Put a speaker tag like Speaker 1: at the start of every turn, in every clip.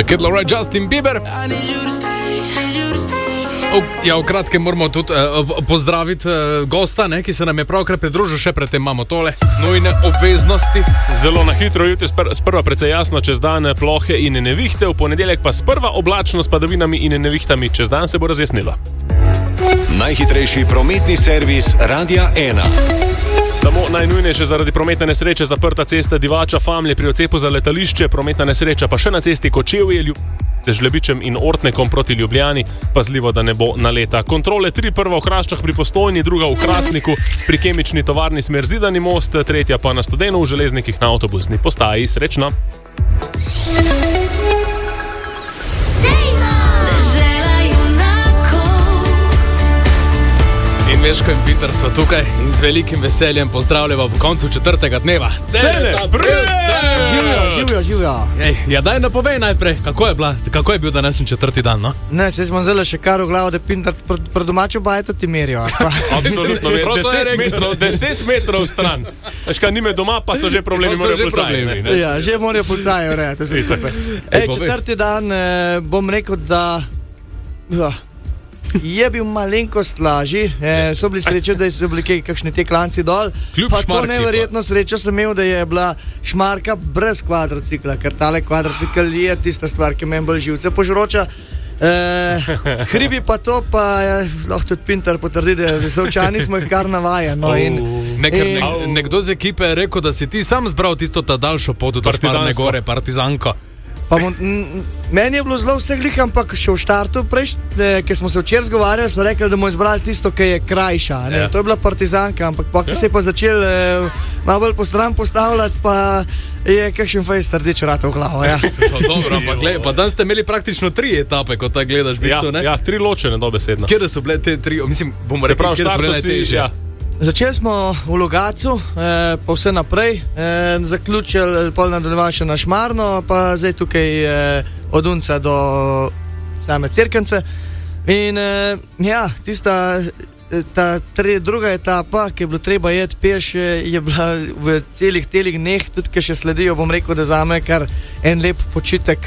Speaker 1: The Kid Laroi, Justin Bieber. Ja, v kratkem moramo tudi pozdraviti gosta, ki se nam je pravkar pridružil, še predtem imamo tole nujne obveznosti.
Speaker 2: Zelo na hitro, jutri sprva precej jasno, čez dan plohe in nevihte, v ponedeljek pa sprva oblačno s padavinami in nevihtami, čez dan se bo razjasnilo.
Speaker 3: Najhitrejši prometni servis Radia 1.
Speaker 2: Samo najnujnejše zaradi prometne nesreče zaprta cesta Divača Famlje pri odcepu za letališče, prometna nesreča pa še na cesti Kočevje, Žlebičem in Ortnekom proti Ljubljani, pazljivo, da ne bo naleta. Kontrole 3, prva v Hraščah pri Postojni, druga v Hrastniku pri kemični tovarni smer Zidani most, tretja pa na Studenu v Železnikih na avtobusni postaji. Srečno!
Speaker 1: In Veško in Peter smo tukaj in z velikim veseljem pozdravljamo v koncu 4. dneva.
Speaker 2: Cene,
Speaker 4: Živijo.
Speaker 1: Ja, daj napovej najprej, kako je bil današnji 4. dan, no?
Speaker 4: Ne, se smo zelo še kar v glavo, da Pintar pred domačo bajeto ti merijo.
Speaker 2: Absolutno, 10 metrov stran. Veš kaj, nime doma, pa so že problemi, morajo pulcaji.
Speaker 4: Ja, že morajo pulcaji urejati, vse skupaj. 4. dan bom rekel, da... Je bil malenkost lažji, so bili sreče, da so bili kakšni te klanci dol, pa to neverjetno srečo sem imel, da je bila šmarka brez kvadrocikla, ker tale kvadrocikl je tista stvar, ki me bolj živce požroča. Hribi pa to, pa lahko tudi Pintar potrdi, da Zasavčani smo jih kar navajeni.
Speaker 1: Nekdo z ekipe je rekel, da si ti sam zbral tisto ta daljšo pot do Šmarne gore, partizanko.
Speaker 4: Meni je bilo zelo vse glih, ampak še v štartu ki smo se včeraj zgovarjali, smo rekli, da bomo izbrali tisto, ki je krajša. Ja. To je bila partizanka, ampak ko se je pa začel malo bolj po stran postavljati, pa je kakšen fejst rdeč rat v glavo. Ja.
Speaker 1: Dobro, ampak pa dan ste imeli praktično 3 etape, ko ta gledaš v bistvu, ne?
Speaker 2: Ja, 3 ločene dobesedno.
Speaker 1: Kjer so bile te 3, mislim, bomo rekli, kjer so bile najtežje?
Speaker 4: Začeli smo v Logatcu, pa vse naprej, zaključili pol nadaljevali še na Šmarno, pa zdaj tukaj od Unca do same Cerknice. In druga etapa, ki je bilo treba jeti peš, je bila v celih telih dneh, tudi ki še sledijo, bom rekel, da zame kar en lep počitek.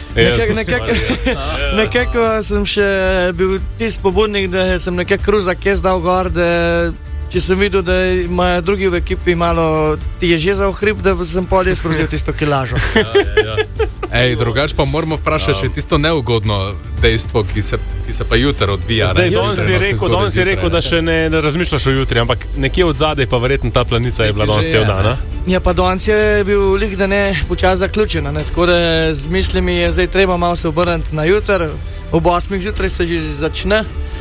Speaker 4: Nekako sem še bil tisti pobudnik, da sem nekako kruzak jaz dal gor, da če sem videl, da imajo drugi v ekipi malo težje za ohrib, da sem pol jaz prevzel tisto kilažo.
Speaker 1: Ej, drugač pa moramo vprašati še tisto neugodno dejstvo, ki se pa jutri odvija.
Speaker 2: Danes je rekel, da še ne razmišljaš o jutri, ampak nekje od zadaj pa verjetno ta planica je bila danes cel dan.
Speaker 4: Ja, pa danes je bil lik, da ne počas zaključena, tako da z mislimi je zdaj treba malo se obrniti na jutri. Ob 8 zjutraj se že začne.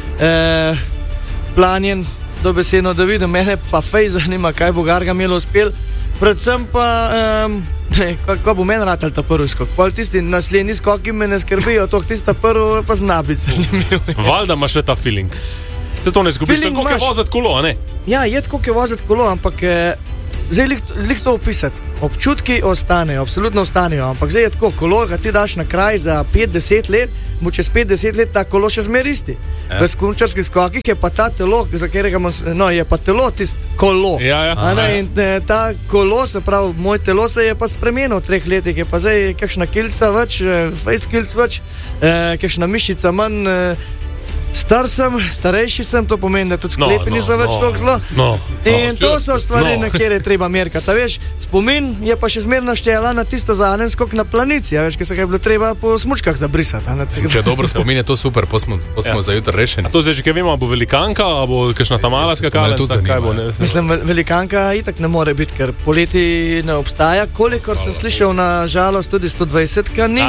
Speaker 4: Planjen dobesedno, da vidim, mene pa fej zanima, kaj bo Garga imelo uspel, predvsem pa kako bo meni ratal ta prvi skok, pol tisti naslednji skoki me ne skrbijo, toh tista prvi pa znabic.
Speaker 2: Valjda imaš še ta feeling, se to ne zgubiš, tako je voziti kolo, a ne?
Speaker 4: Ja, je tako je voziti kolo, ampak zdaj lih to opisati, občutki ostanejo, absolutno ostanejo, ampak zdaj je tako, kolo, ga ti daš na kraj za 5-10 let, bo čez 5-10 let ta kolo še zmer isti. V smučarskih skokih je pa ta telo, za katerega je pa telo tisto kolo. In ta kolo, se pravi, moj telo se je pa spremenil v 3 letih, je pa zdaj kakšna kilca več, fejst kilc več, kakšna mišica manj, starejši sem, to pomeni, da tudi sklepi niso več toliko zelo. In to so stvari, na kjer je treba merkati. Veš, spomin je pa še zmerno štela na tisto zadnji skok na planici, veš, ki se ga je bilo treba po smučkah zabrisati.
Speaker 1: Če je dobro spomin, je to super, pa smo za jutri rešeni.
Speaker 2: A to zdaj že kaj vemo, bo velikanka, a bo kakšna tamala skakalnica?
Speaker 4: Mislim, velikanka itak ne more biti, ker poleti ne obstaja, kolikor sem slišal, na žalost tudi 120-ka ni.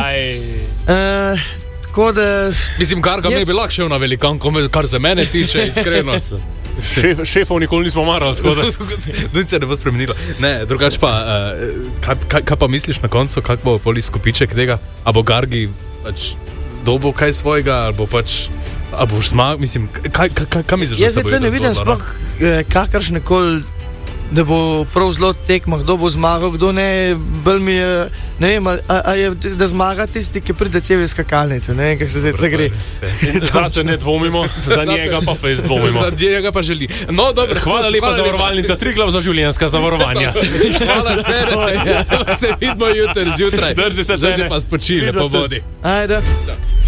Speaker 1: Mislim, Garga ne bi lahko šel na velikanko, kar se mene tiče, iskreno.
Speaker 2: Šefov nikoli nismo marali, tako da
Speaker 1: Duj se ne bo spremenilo. Ne, drugač pa, kaj pa misliš na koncu, kak bo poli skupiček tega? A bo Gargi pač dobil kaj svojega, ali bo pač, a boš zmagal, mislim, kaj misliš, da se bo jutro zgodilo?
Speaker 4: Jaz ne vidim sploh kakršnekoli da bo prav zelo tekma, kdo bo zmagal, kdo ne. Bolj mi je, ne vem, a je, da zmaga tisti, ki pride celi skakalnice, ne vem, kako se zdaj gre.
Speaker 2: Zato ne dvomimo, za njega pa fejs dvomimo.
Speaker 1: Za njega pa želi. No, dobro.
Speaker 2: Hvala lepa zavarovalnica Triglav za življenjska zavarovanja.
Speaker 1: Hvala, Cere. Se vidimo jutri zjutraj.
Speaker 2: Drži se,
Speaker 1: zdaj se pa spočili po vodi.
Speaker 4: Ajde.